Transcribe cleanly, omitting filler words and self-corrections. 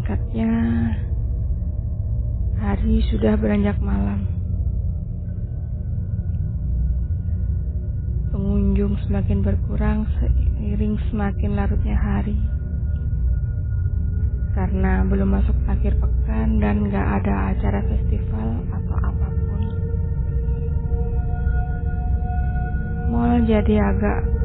Singkatnya, hari sudah beranjak malam. Pengunjung semakin berkurang seiring semakin larutnya hari. Karena belum masuk akhir pekan dan gak ada acara festival atau apapun. Mall jadi agak